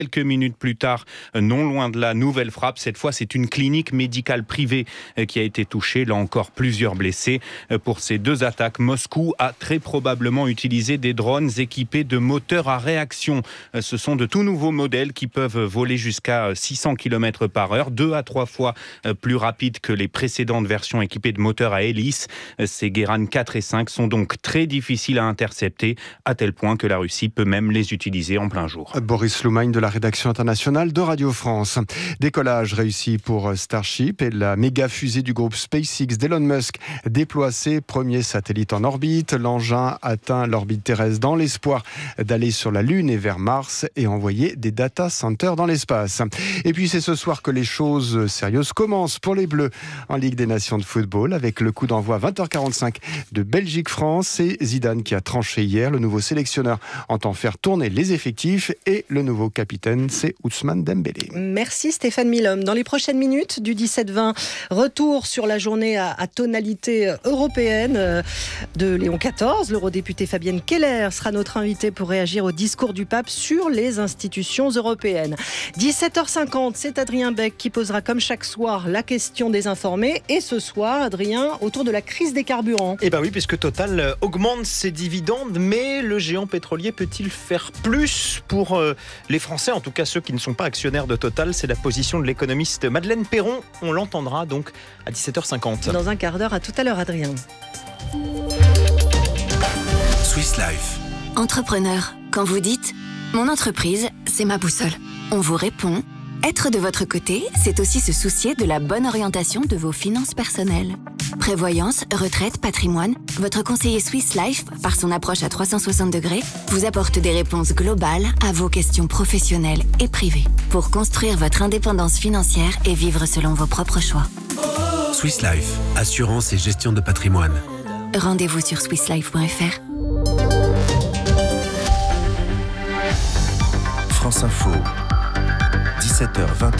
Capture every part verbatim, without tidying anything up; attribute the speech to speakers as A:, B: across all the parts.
A: Quelques minutes plus tard, non loin de la nouvelle frappe, cette fois c'est une clinique médicale privée qui a été touchée, là encore plusieurs blessés. Pour ces deux attaques, Moscou a très probablement utilisé des drones équipés de moteurs à réaction. Ce sont de tout nouveaux modèles qui peuvent voler jusqu'à six cents kilomètres par heure, deux à trois fois plus rapides que les précédentes versions équipées de moteurs à hélice. Ces Guéran quatre et cinq sont donc très difficiles à intercepter, à tel point que la Russie peut même les utiliser en plein jour.
B: Boris Loumagne de la rédaction internationale de Radio France. Décollage réussi pour Starship et la méga fusée du groupe SpaceX d'Elon Musk déploie ses premiers satellites en orbite. L'engin atteint l'orbite terrestre dans l'espoir d'aller sur la Lune et vers Mars et envoyer des data centers dans l'espace. Et puis c'est ce soir que les choses sérieuses commencent pour les Bleus en Ligue des Nations de football avec le coup d'envoi vingt heures quarante-cinq de Belgique-France. C'est Zidane qui a tranché hier. Le nouveau sélectionneur entend faire tourner les effectifs et le nouveau capitaine, c'est Ousmane Dembélé.
C: Merci Stéphane Milhomme. Dans les prochaines minutes du dix-sept vingt, retour sur la journée à, à tonalité européenne de Léon quatorze. L'eurodéputé Fabienne Keller sera notre invitée pour réagir au discours du pape sur les institutions européennes. dix-sept heures cinquante, c'est Adrien Beck qui posera comme chaque soir la question des informés. Et ce soir, Adrien, autour de la crise des carburants.
D: Eh bien oui, puisque Total augmente ses dividendes, mais le géant pétrolier peut-il faire plus pour euh, les Français, en tout cas ceux qui ne sont pas actionnaires de Total? C'est la position de l'économiste Madeleine Perron. On l'entendra donc à dix-sept heures cinquante.
C: Dans un quart d'heure, à tout à l'heure, Adrien.
E: Swiss Life.
F: Entrepreneur, quand vous dites « Mon entreprise, c'est ma boussole », on vous répond « Être de votre côté, c'est aussi se soucier de la bonne orientation de vos finances personnelles. » Prévoyance, retraite, patrimoine, votre conseiller Swiss Life, par son approche à trois cent soixante degrés, vous apporte des réponses globales à vos questions professionnelles et privées pour construire votre indépendance financière et vivre selon vos propres choix.
E: Swiss Life, assurance et gestion de patrimoine.
F: Rendez-vous sur swiss life point f r.
E: France Info, dix-sept heures vingt.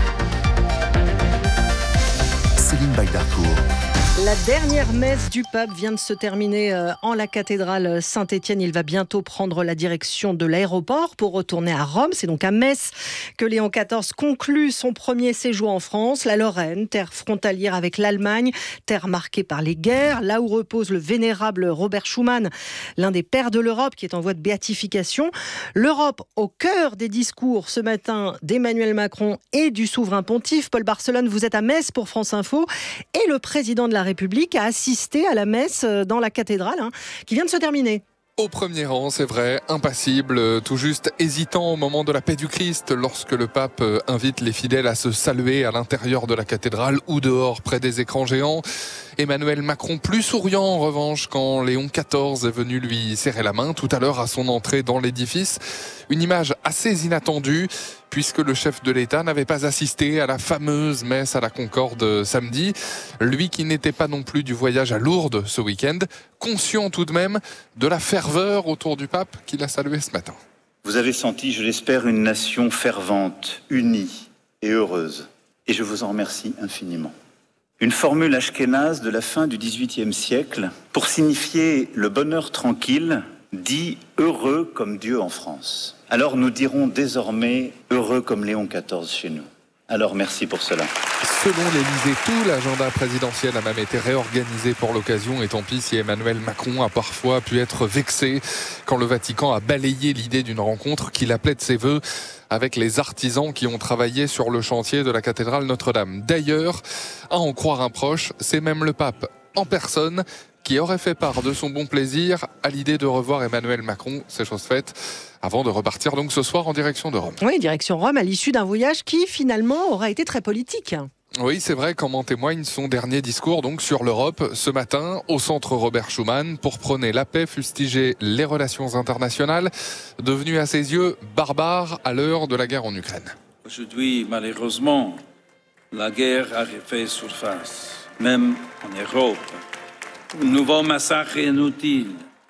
E: Céline Baydarcourt.
C: La dernière messe du pape vient de se terminer en la cathédrale Saint-Étienne. Il va bientôt prendre la direction de l'aéroport pour retourner à Rome. C'est donc à Metz que Léon quatorze conclut son premier séjour en France. La Lorraine, terre frontalière avec l'Allemagne, terre marquée par les guerres, là où repose le vénérable Robert Schuman, l'un des pères de l'Europe qui est en voie de béatification. L'Europe au cœur des discours ce matin d'Emmanuel Macron et du souverain pontife. Paul Barcelone, vous êtes à Metz pour France Info et le président de la République a assisté à la messe dans la cathédrale hein, qui vient de se terminer.
G: Au premier rang, c'est vrai, impassible, tout juste hésitant au moment de la paix du Christ, lorsque le pape invite les fidèles à se saluer à l'intérieur de la cathédrale ou dehors près des écrans géants. Emmanuel Macron plus souriant en revanche quand Léon quatorze est venu lui serrer la main tout à l'heure à son entrée dans l'édifice. Une image assez inattendue puisque le chef de l'État n'avait pas assisté à la fameuse messe à la Concorde samedi. Lui qui n'était pas non plus du voyage à Lourdes ce week-end, conscient tout de même de la ferveur autour du pape qu'il a salué ce matin.
H: Vous avez senti, je l'espère, une nation fervente, unie et heureuse. Et je vous en remercie infiniment. Une formule ashkénaze de la fin du dix-huitième siècle pour signifier le bonheur tranquille, dit heureux comme Dieu en France. Alors nous dirons désormais heureux comme Léon quatorze chez nous. Alors merci pour cela.
G: Selon l'Élysée, tout l'agenda présidentiel a même été réorganisé pour l'occasion et tant pis si Emmanuel Macron a parfois pu être vexé quand le Vatican a balayé l'idée d'une rencontre qu'il appelait de ses voeux avec les artisans qui ont travaillé sur le chantier de la cathédrale Notre-Dame. D'ailleurs, à en croire un proche, c'est même le pape en personne qui aurait fait part de son bon plaisir à l'idée de revoir Emmanuel Macron, c'est chose faite, avant de repartir donc ce soir en direction de Rome.
C: Oui, direction Rome, à l'issue d'un voyage qui finalement aura été très politique.
G: Oui, c'est vrai, comme en témoigne son dernier discours donc sur l'Europe ce matin au centre Robert Schuman pour prôner la paix, fustiger les relations internationales, devenues à ses yeux barbares à l'heure de la guerre en Ukraine.
I: Aujourd'hui, malheureusement, la guerre a refait surface, même en Europe. Un nouveau massacre inutile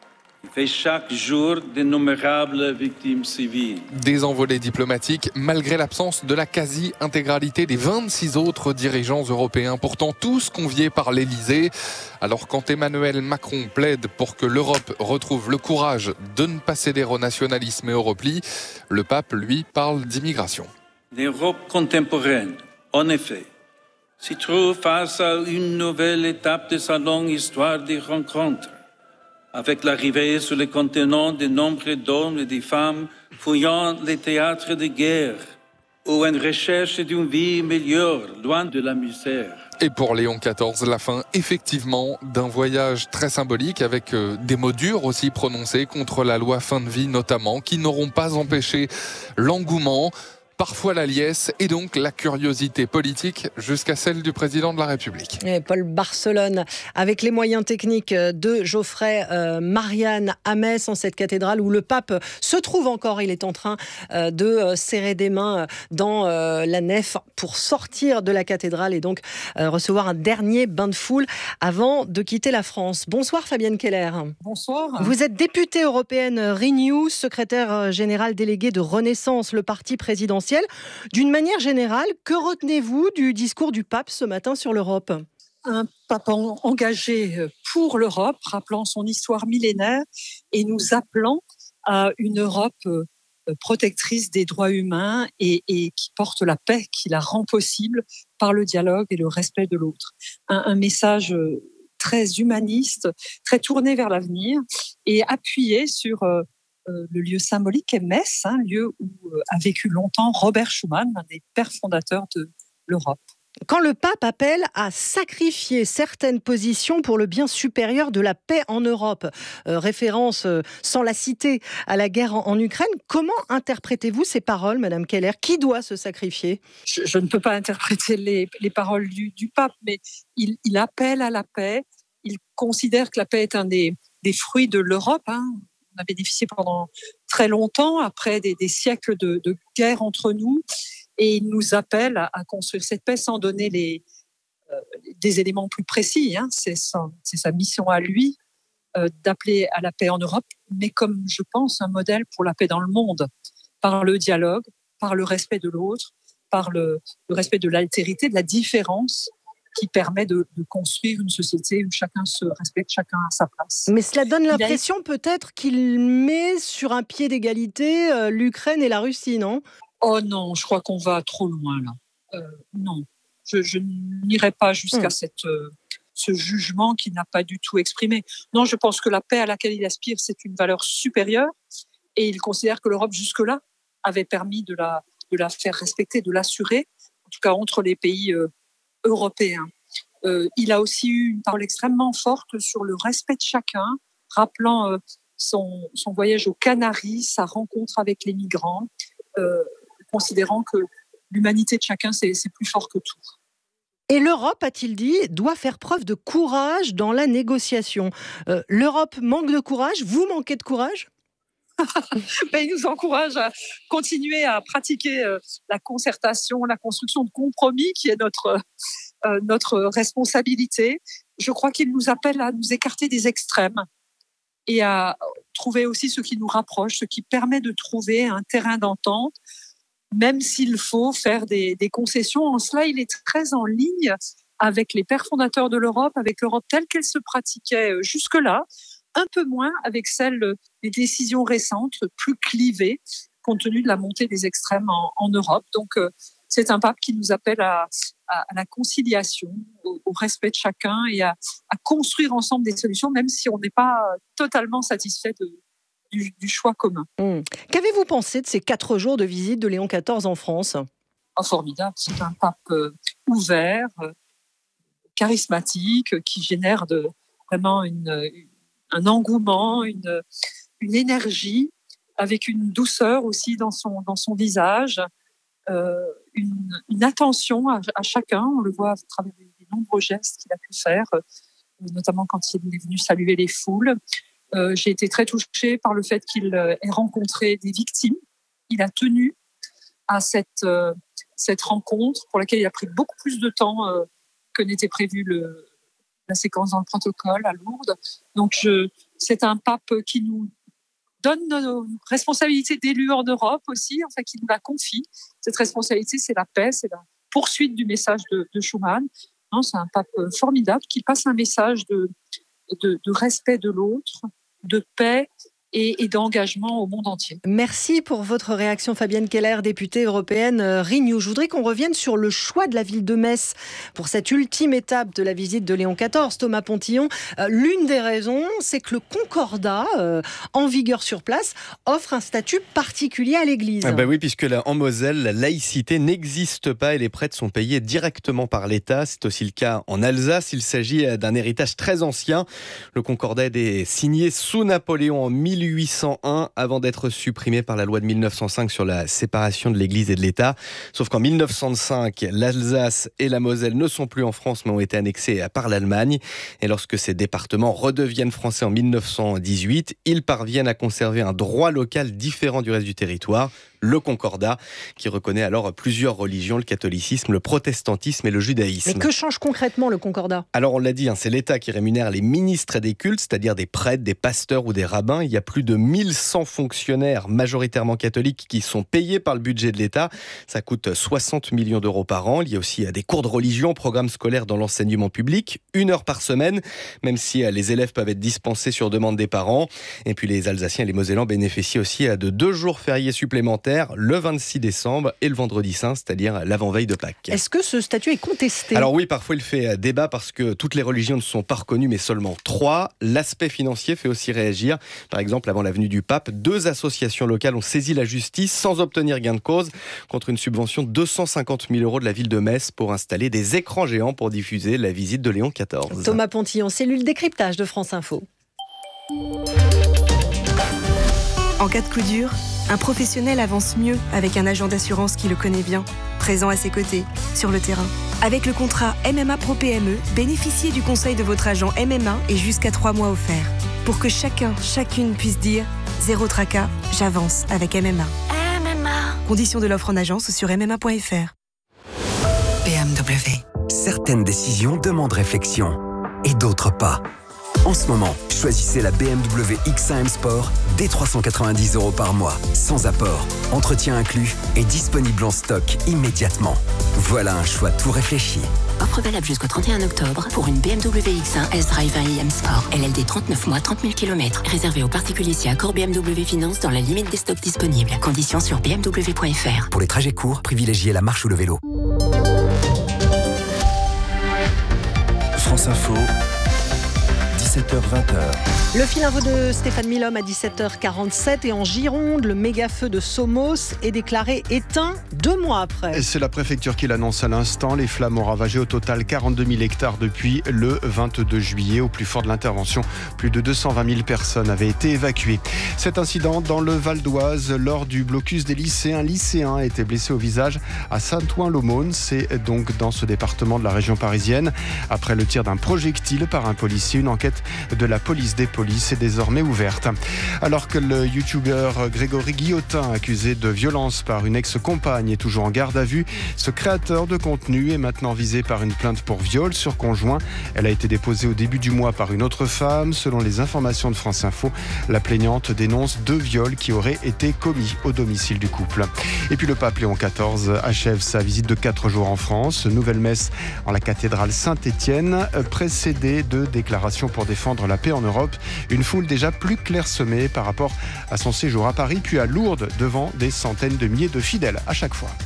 I: Il fait chaque jour d'innombrables victimes civiles.
G: Des envolées diplomatiques malgré l'absence de la quasi-intégralité des vingt-six autres dirigeants européens, pourtant tous conviés par l'Elysée. Alors quand Emmanuel Macron plaide pour que l'Europe retrouve le courage de ne pas céder au nationalisme et au repli, le pape, lui, parle d'immigration.
I: L'Europe contemporaine, en effet, se trouve face à une nouvelle étape de sa longue histoire de rencontres, avec l'arrivée sur le continent de nombreux d'hommes et de femmes fouillant les théâtres de guerre ou en recherche d'une vie meilleure, loin de la misère.
G: Et pour Léon quatorze, la fin, effectivement, d'un voyage très symbolique avec euh, des mots durs aussi prononcés contre la loi fin de vie notamment, qui n'auront pas empêché l'engouement, parfois la liesse et donc la curiosité politique jusqu'à celle du président de la République.
C: Et Paul Barcelone, avec les moyens techniques de Geoffrey euh, Marianne à Metz, en cette cathédrale où le pape se trouve encore. Il est en train euh, de euh, serrer des mains dans euh, la nef pour sortir de la cathédrale et donc euh, recevoir un dernier bain de foule avant de quitter la France. Bonsoir Fabienne Keller.
J: Bonsoir.
C: Vous êtes députée européenne Renew, secrétaire générale déléguée de Renaissance, le parti présidentiel. D'une manière générale, que retenez-vous du discours du pape ce matin sur l'Europe ?
J: Un pape engagé pour l'Europe, rappelant son histoire millénaire et nous appelant à une Europe protectrice des droits humains et, et qui porte la paix, qui la rend possible par le dialogue et le respect de l'autre. Un, un message très humaniste, très tourné vers l'avenir et appuyé sur euh, le lieu symbolique est Metz, un hein, lieu où euh, a vécu longtemps Robert Schuman, l'un des pères fondateurs de l'Europe.
C: Quand le pape appelle à sacrifier certaines positions pour le bien supérieur de la paix en Europe, euh, référence, euh, sans la citer, à la guerre en, en Ukraine, comment interprétez-vous ces paroles, Madame Keller ? Qui doit se sacrifier ?
J: je, je ne peux pas interpréter les, les paroles du, du pape, mais il, il appelle à la paix. Il considère que la paix est un des, des fruits de l'Europe. Hein. On a bénéficié pendant très longtemps, après des, des siècles de, de guerre entre nous. Et il nous appelle à, à construire cette paix sans donner les, euh, des éléments plus précis. Hein. C'est, son, c'est sa mission à lui euh, d'appeler à la paix en Europe, mais comme je pense un modèle pour la paix dans le monde, par le dialogue, par le respect de l'autre, par le, le respect de l'altérité, de la différence, qui permet de, de construire une société où chacun se respecte, chacun à sa place.
C: Mais cela donne l'impression a... peut-être qu'il met sur un pied d'égalité euh, l'Ukraine et la Russie, non ?
J: Oh non, je crois qu'on va trop loin là. Euh, non, je, je n'irai pas jusqu'à mmh. cette, euh, ce jugement qu'il n'a pas du tout exprimé. Non, je pense que la paix à laquelle il aspire, c'est une valeur supérieure et il considère que l'Europe jusque-là avait permis de la, de la faire respecter, de l'assurer, en tout cas entre les pays euh, européens. Euh, il a aussi eu une parole extrêmement forte sur le respect de chacun, rappelant euh, son, son voyage aux Canaries, sa rencontre avec les migrants, euh, considérant que l'humanité de chacun, c'est, c'est plus fort que tout.
C: Et l'Europe, a-t-il dit, doit faire preuve de courage dans la négociation. Euh, L'Europe manque de courage, vous manquez de courage ?
J: Ben, il nous encourage à continuer à pratiquer euh, la concertation, la construction de compromis qui est notre, euh, notre responsabilité. Je crois qu'il nous appelle à nous écarter des extrêmes et à trouver aussi ce qui nous rapproche, ce qui permet de trouver un terrain d'entente, même s'il faut faire des, des concessions. En cela, il est très en ligne avec les pères fondateurs de l'Europe, avec l'Europe telle qu'elle se pratiquait jusque-là, un peu moins avec celle des décisions récentes, plus clivées, compte tenu de la montée des extrêmes en, en Europe. Donc, euh, c'est un pape qui nous appelle à, à, à la conciliation, au, au respect de chacun et à, à construire ensemble des solutions, même si on n'est pas totalement satisfait de, du, du choix commun.
C: Mmh. Qu'avez-vous pensé de ces quatre jours de visite de Léon quatorze en France ?
J: Oh, formidable, c'est un pape euh, ouvert, euh, charismatique, qui génère de, vraiment une, une un engouement, une, une énergie, avec une douceur aussi dans son, dans son visage, euh, une, une attention à, à chacun. On le voit à travers les, les nombreux gestes qu'il a pu faire, euh, notamment quand il est venu saluer les foules. Euh, j'ai été très touchée par le fait qu'il ait rencontré des victimes. Il a tenu à cette, euh, cette rencontre pour laquelle il a pris beaucoup plus de temps euh, que n'était prévu le la séquence dans le protocole à Lourdes. Donc, je, c'est un pape qui nous donne nos responsabilités d'élus en Europe aussi, enfin, qui nous la confie. Cette responsabilité, c'est la paix, c'est la poursuite du message de, de Schuman. Non, c'est un pape formidable qui passe un message de, de, de respect de l'autre, de paix et, et d'engagement au monde entier.
C: Merci pour votre réaction, Fabienne Keller, députée européenne Renew. Je voudrais qu'on revienne sur le choix de la ville de Metz pour cette ultime étape de la visite de Léon quatorze. Thomas Pontillon, euh, l'une des raisons, c'est que le Concordat, euh, en vigueur sur place, offre un statut particulier à l'église.
K: Ah bah oui, puisque là, en Moselle, la laïcité n'existe pas et les prêtres sont payés directement par l'État. C'est aussi le cas en Alsace. Il s'agit d'un héritage très ancien. Le Concordat est signé sous Napoléon en mille huit cent un avant d'être supprimé par la loi de mille neuf cent cinq sur la séparation de l'Église et de l'État. Sauf qu'en mille neuf cent cinq, l'Alsace et la Moselle ne sont plus en France mais ont été annexés par l'Allemagne. Et lorsque ces départements redeviennent français en mille neuf cent dix-huit, ils parviennent à conserver un droit local différent du reste du territoire. Le Concordat, qui reconnaît alors plusieurs religions, le catholicisme, le protestantisme et le judaïsme.
C: Mais que change concrètement le Concordat ?
K: Alors on l'a dit, hein, c'est l'État qui rémunère les ministres des cultes, c'est-à-dire des prêtres, des pasteurs ou des rabbins. Il y a plus de mille cent fonctionnaires majoritairement catholiques qui sont payés par le budget de l'État. Ça coûte soixante millions d'euros par an. Il y a aussi des cours de religion, programmes scolaires dans l'enseignement public, une heure par semaine, même si les élèves peuvent être dispensés sur demande des parents. Et puis les Alsaciens et les Mosellans bénéficient aussi de deux jours fériés supplémentaires, le vingt-six décembre et le vendredi saint, c'est-à-dire l'avant-veille de Pâques.
C: Est-ce que ce statut est contesté ?
K: Alors oui, parfois il fait débat parce que toutes les religions ne sont pas reconnues, mais seulement trois. L'aspect financier fait aussi réagir. Par exemple, avant la venue du pape, deux associations locales ont saisi la justice sans obtenir gain de cause contre une subvention de deux cent cinquante mille euros de la ville de Metz pour installer des écrans géants pour diffuser la visite de Léon quatorze.
C: Thomas Pontillon, cellule décryptage de France Info.
L: En cas de coup dur, un professionnel avance mieux avec un agent d'assurance qui le connaît bien, présent à ses côtés, sur le terrain. Avec le contrat M M A Pro P M E, bénéficiez du conseil de votre agent M M A et jusqu'à trois mois offerts. Pour que chacun, chacune puisse dire « Zéro tracas, j'avance avec M M A ». M M A. Conditions de l'offre en agence ou sur m m a point f r.
M: B M W. Certaines décisions demandent réflexion et d'autres pas. En ce moment, choisissez la B M W X un M Sport dès trois cent quatre-vingt-dix euros par mois, sans apport, entretien inclus et disponible en stock immédiatement. Voilà un choix tout réfléchi.
N: Offre valable jusqu'au trente et un octobre pour une B M W X un S-Drive un i M Sport. L L D trente-neuf mois, trente mille kilomètres. Réservé aux particuliers si accord B M W Finance dans la limite des stocks disponibles. Conditions sur b m w point f r.
M: Pour les trajets courts, privilégiez la marche ou le vélo.
O: France Info. dix-sept heures vingt.
C: Le fil info de Stéphane Milhomme à dix-sept heures quarante-sept et en Gironde, le méga-feu de Somos est déclaré éteint deux mois après.
B: Et c'est la préfecture qui l'annonce à l'instant. Les flammes ont ravagé au total quarante-deux mille hectares depuis le vingt-deux juillet. Au plus fort de l'intervention, plus de deux cent vingt mille personnes avaient été évacuées. Cet incident dans le Val d'Oise, lors du blocus des lycées, un lycéen a été blessé au visage à Saint-Ouen-l'Aumône. C'est donc dans ce département de la région parisienne. Après le tir d'un projectile par un policier, une enquête de la police des polices est désormais ouverte. Alors que le youtubeur Grégory Guillotin, accusé de violence par une ex-compagne, est toujours en garde à vue, ce créateur de contenu est maintenant visé par une plainte pour viol sur conjoint. Elle a été déposée au début du mois par une autre femme. Selon les informations de France Info, la plaignante dénonce deux viols qui auraient été commis au domicile du couple. Et puis le pape Léon quatorze achève sa visite de quatre jours en France. Nouvelle messe en la cathédrale Saint-Étienne, précédée de déclarations pour défendre la paix en Europe. Une foule déjà plus clairsemée par rapport à son séjour à Paris, puis à Lourdes, devant des centaines de milliers de fidèles à chaque fois.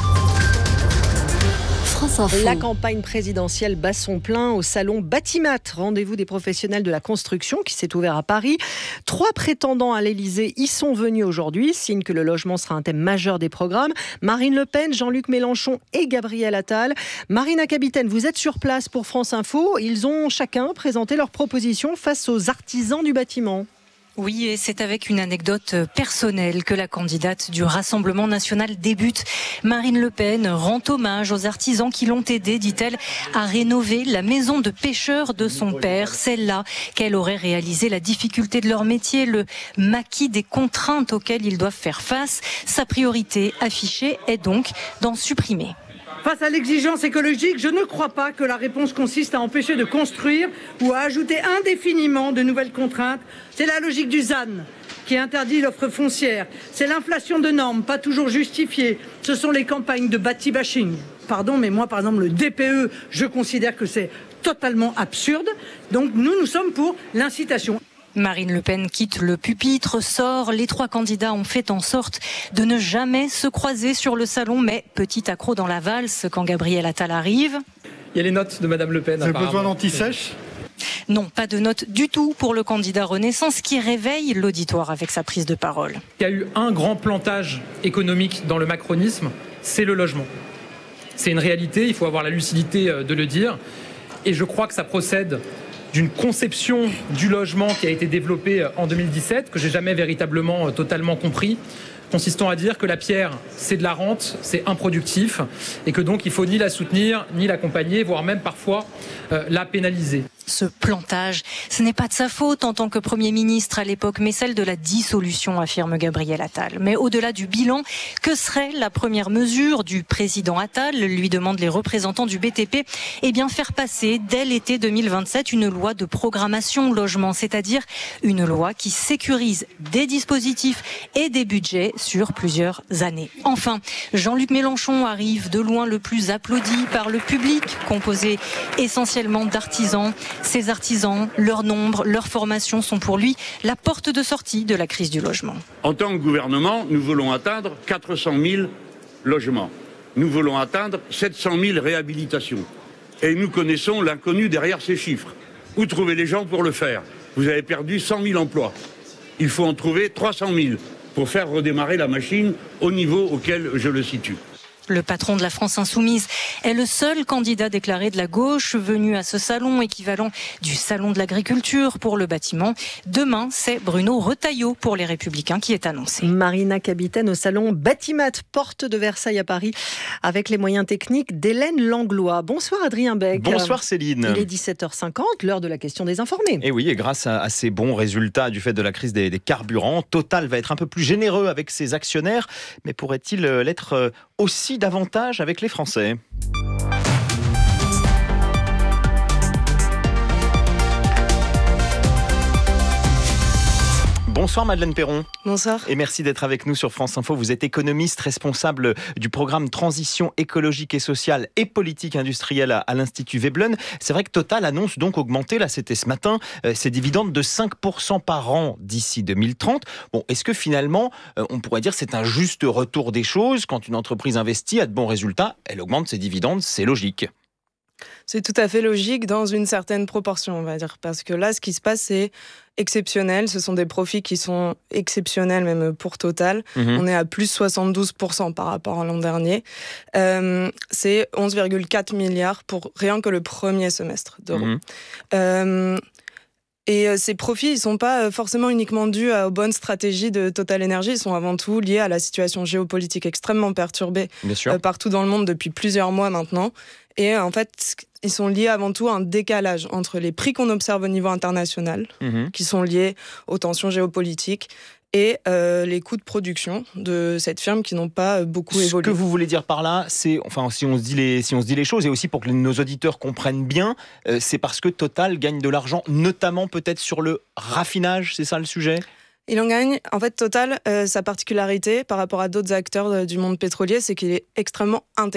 C: La campagne présidentielle bat son plein au salon Batimat, rendez-vous des professionnels de la construction qui s'est ouvert à Paris. Trois prétendants à l'Élysée y sont venus aujourd'hui, signe que le logement sera un thème majeur des programmes. Marine Le Pen, Jean-Luc Mélenchon et Gabriel Attal. Marina Capitaine, vous êtes sur place pour France Info. Ils ont chacun présenté leurs propositions face aux artisans du bâtiment.
P: Oui, et c'est avec une anecdote personnelle que la candidate du Rassemblement national débute. Marine Le Pen rend hommage aux artisans qui l'ont aidée, dit-elle, à rénover la maison de pêcheur de son père, celle-là qu'elle aurait réalisé la difficulté de leur métier, le maquis des contraintes auxquelles ils doivent faire face. Sa priorité affichée est donc d'en supprimer.
Q: Face à l'exigence écologique, je ne crois pas que la réponse consiste à empêcher de construire ou à ajouter indéfiniment de nouvelles contraintes. C'est la logique du Z A N qui interdit l'offre foncière. C'est l'inflation de normes, pas toujours justifiée. Ce sont les campagnes de bâti-bashing. Pardon, mais moi, par exemple, le D P E, je considère que c'est totalement absurde. Donc nous, nous sommes pour l'incitation.
P: Marine Le Pen quitte le pupitre, sort. Les trois candidats ont fait en sorte de ne jamais se croiser sur le salon, mais petit accroc dans la valse quand Gabriel Attal arrive.
R: Il y a les notes de Madame Le Pen.
S: Vous avez besoin d'anti-sèche ?
P: Non, pas de notes du tout pour le candidat Renaissance qui réveille l'auditoire avec sa prise de parole.
R: Il y a eu un grand plantage économique dans le macronisme, c'est le logement. C'est une réalité, il faut avoir la lucidité de le dire. Et je crois que ça procède d'une conception du logement qui a été développée en deux mille dix-sept, que j'ai jamais véritablement totalement compris, consistant à dire que la pierre, c'est de la rente, c'est improductif, et que donc il faut ni la soutenir, ni l'accompagner, voire même parfois euh, la pénaliser.
P: Ce plantage, ce n'est pas de sa faute en tant que Premier ministre à l'époque, mais celle de la dissolution, affirme Gabriel Attal. Mais au-delà du bilan, que serait la première mesure du président Attal, lui demandent les représentants du B T P, eh bien faire passer dès l'été deux mille vingt-sept une loi de programmation logement, c'est-à-dire une loi qui sécurise des dispositifs et des budgets sur plusieurs années. Enfin, Jean-Luc Mélenchon arrive de loin le plus applaudi par le public, composé essentiellement d'artisans. Ces artisans, leur nombre, leur formation sont pour lui la porte de sortie de la crise du logement.
T: En tant que gouvernement, nous voulons atteindre quatre cent mille logements. Nous voulons atteindre sept cent mille réhabilitations. Et nous connaissons l'inconnu derrière ces chiffres. Où trouver les gens pour le faire ? Vous avez perdu cent mille emplois. Il faut en trouver trois cent mille pour faire redémarrer la machine au niveau auquel je le situe.
P: Le patron de la France Insoumise est le seul candidat déclaré de la gauche venu à ce salon, équivalent du salon de l'agriculture pour le bâtiment. Demain, c'est Bruno Retailleau pour les Républicains qui est annoncé.
C: Marina Capitaine au salon Batimat, porte de Versailles à Paris, avec les moyens techniques d'Hélène Langlois. Bonsoir Adrien Beck.
D: Bonsoir Céline.
C: Il est dix-sept heures cinquante, l'heure de la question des informés.
D: Et oui, et grâce à, à ces bons résultats du fait de la crise des, des carburants, Total va être un peu plus généreux avec ses actionnaires, mais pourrait-il l'être aussi davantage avec les Français ? Bonsoir Madeleine Perron.
L: Bonsoir.
D: Et merci d'être avec nous sur France Info. Vous êtes économiste, responsable du programme Transition écologique et sociale et politique industrielle à, à l'Institut Veblen. C'est vrai que Total annonce donc augmenter, là c'était ce matin, euh, ses dividendes de cinq pour cent par an d'ici deux mille trente. Bon, est-ce que finalement, euh, on pourrait dire que c'est un juste retour des choses ? Quand une entreprise investit, a de bons résultats, elle augmente ses dividendes, c'est logique.
U: C'est tout à fait logique dans une certaine proportion, on va dire. Parce que là, ce qui se passe, c'est exceptionnel. Ce sont des profits qui sont exceptionnels, même pour Total. Mmh. On est à plus soixante-douze pour cent par rapport à l'an dernier. Euh, c'est onze virgule quatre milliards pour rien que le premier semestre d'euros. Mmh. Euh, Et ces profits, ils ne sont pas forcément uniquement dus aux bonnes stratégies de Total Energy, ils sont avant tout liés à la situation géopolitique extrêmement perturbée euh, partout dans le monde depuis plusieurs mois maintenant. Et en fait, ils sont liés avant tout à un décalage entre les prix qu'on observe au niveau international, mmh. qui sont liés aux tensions géopolitiques, et euh, les coûts de production de cette firme qui n'ont pas beaucoup
D: Ce
U: évolué.
D: Ce que vous voulez dire par là, c'est, enfin, si on se dit les, si on se dit les choses, et aussi pour que nos auditeurs comprennent bien, euh, c'est parce que Total gagne de l'argent, notamment peut-être sur le raffinage, c'est ça le sujet ?
U: Il en gagne. En fait, Total, euh, sa particularité par rapport à d'autres acteurs euh, du monde pétrolier, c'est qu'il est extrêmement intégré.